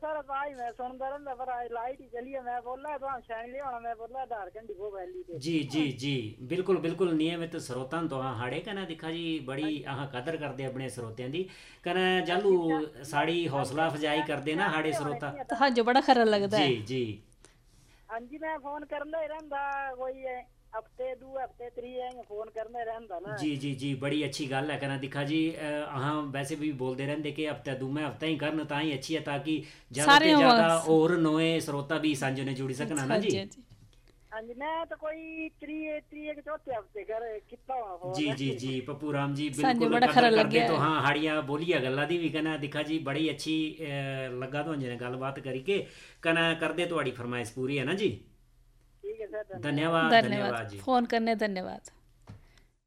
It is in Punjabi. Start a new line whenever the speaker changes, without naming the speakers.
सर भाई मैं सुनता रहता पर आज लाइट ही चली है मैं बोला तो शैन ले आना मैं बोला आधार घंटी वो वैली पे
जी जी जी, बिल्कुल बिल्कुल नियमित ਸਰੋਤਾਂ ਤੋਂ ਹਾਂ ਹਾੜੇ ਕਨਾ ਦਿਖਾ ਜੀ ਬੜੀ
ਹਾਂਜੀ
ਆਹ ਕਦਰ ਕਰਦੇ ਆਪਣੇ ਸਰੋਤਿਆਂ ਦੀ ਕਨਾ ਜਾਲੂ
ਹਾਂਜੀ
ਸਾੜੀ ਹੌਸਲਾ
ਹਾਂਜੀ
ਅਫਜ਼ਾਈ ਕਰਦੇ ਨਾ ਹਾੜੇ
ਸ਼ਾਇਦ ਹੋਣੇ
ਸਰੋਤਾ।
ਨਹੀਂ ਆ
ਹਾਂਜੀ ਬੜਾ ਖਰਾ ਲੱਗਦਾ
ਜੀ
ਹੈ।
ਜੀ
ਹਾਂਜੀ मैं फोन करना ही रहता कोई हफ्ते दो हफ्ते त्री फोन करना ही रहता ना
ਜੀ ਜੀ ਜੀ, ਬੜੀ ਅੱਛੀ ਗੱਲ ਹੈ ਕਨਾ ਦਿਖਾ ਜੀ ਹਾਂ ਵੈਸੇ ਵੀ ਬੋਲਦੇ ਰਹਿੰਦੇ ਕਿ ਹਫਤਾ ਦੂਮੇ ਹਫਤਾ ਹੀ ਕਰਨ ਤਾਂ ਹੀ ਅੱਛੀ ਹੈ ਤਾਂ ਕਿ ਜ਼ਿਆਦਾ
ਸਾਰੇ
ਤੋਂ ਜ਼ਿਆਦਾ
ਆਵਾਜ਼
ਹੋਰ ਨਵੇਂ ਸਰੋਤਾ ਵੀ ਸਾਂਝੇ ਨੇ ਜੁੜੀ ਸਕਣ ਨਾ
ਹਾਂਜੀ
ਜੀ।
ਹਾਂਜੀ
ਹਾਂਜੀ मैं तो कोई त्री त्री के चौथे हफ्ते कर कितना
ਜੀ
फोन
ਜੀ ਜੀ ਪੱਪੂ ਰਾਮ ਜੀ
ਸਾਨੂੰ
ਬਿਲਕੁਲ
ਬੜਾ ਖਰਾ
ਕਦਰ ਕਰਦੇ
ਲੱਗਿਆ
ਤੋਂ
ਹੈ।
ਹਾਂ ਹਾੜੀਆਂ ਬੋਲੀਆਂ ਗੱਲਾਂ ਦੀ ਵੀ ਕਨਾ ਦਿਖਾ ਜੀ ਬੜੀ ਅੱਛੀ ਲੱਗਾ ਤੋਂ ਜਿਹਨੇ ਗੱਲਬਾਤ ਕਰੀ ਕੇ ਕਨਾ ਕਰਦੇ ਤੁਹਾਡੀ ਫਰਮਾਇਸ਼ ਪੂਰੀ ਹੈ ਨਾ ਜੀ।
ठीक है सर धन्यवाद
धन्यवाद
धन्यवाद
धन्यवाद जी।
फोन करने धन्यवाद।